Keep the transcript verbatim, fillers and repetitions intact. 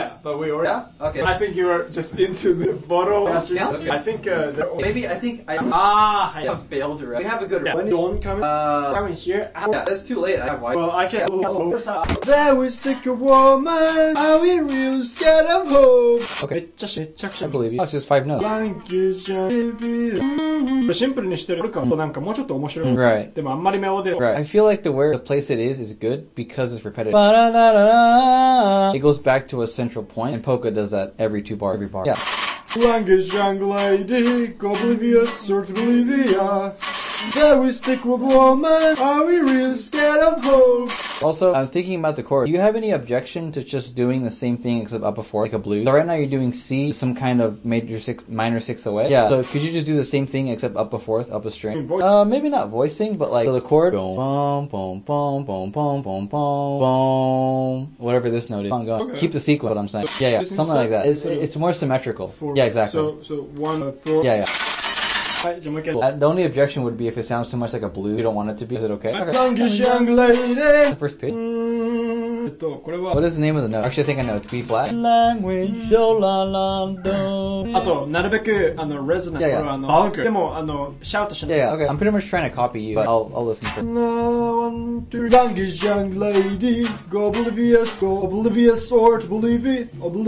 Yeah, but we already. Yeah? Okay. I think you are just into the bottle. Yeah, okay. I think. Uh, the, Maybe I think I ah, have failed already. We have a good yeah. one. When Dawn coming, Uh, coming here. yeah, that's too late. I have white. Well, I can. There we stick a woman, are we real scared of hope? Okay. めっちゃしめっちゃくちゃ I believe you. Oh, it's just five notes. シンプルにしてるかもなんかもうちょっと面白い。 Right. でもあんまりメロディー。 Right. I feel like the where the place it is is good because it's repetitive. Ba-da-da-da-da. It goes back to a central point, and polka does that every two bar, every bar. Yeah. Language young lady, oblivious, sort of Bolivia. There we stick with woman, are we real scared of hope? Also, I'm thinking about the chord. Do you have any objection to just doing the same thing except up a four, like a blues? So right now you're doing C, some kind of major six, minor six away. Yeah. So could you just do the same thing except up a fourth, up a string? Uh, maybe not voicing, but like so the chord. Boom, boom, boom, boom, boom, boom, boom, boom. Whatever this note is. I'm going. Okay. Keep the sequence. What I'm saying. Yeah, yeah, something like that. It's it's more symmetrical. Four. Yeah, exactly. So so one uh, four. Yeah, yeah. はい、じゃあもう一回。 Uh, the only objection would be if it sounds too much like a blues. You don't want it to be. Is it okay? Okay. Language young lady. The first pitch. えっとこれは What is the name of the note? Actually, I think I know. It's B flat. Language, do la la do. あとなるべくあのレズナ Yeah, yeah. これはあのバンクでもあのシャウトしない。 Yeah, yeah. Okay. I'm pretty much trying to copy you, but I'll I'll listen to it. No one to Language young lady, go oblivious, go oblivious, sort Bolivia, oblivious.